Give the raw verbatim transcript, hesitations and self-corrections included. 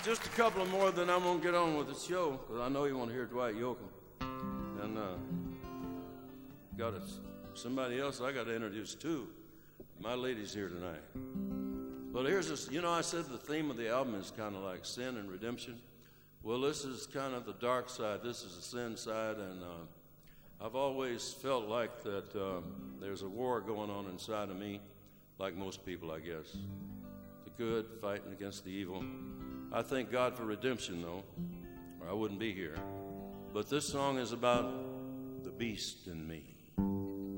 Just a couple of more, then I'm going to get on with the show, because I know you want to hear Dwight Yoakam. And uh, got a, somebody else I got to introduce, too. My lady's here tonight. But here's this, you know, I said the theme of the album is kind of like sin and redemption. Well, this is kind of the dark side. This is the sin side, and uh, I've always felt like that um, there's a war going on inside of me, like most people, I guess. The good fighting against the evil. I thank God for redemption, though, or I wouldn't be here. But this song is about the beast in me.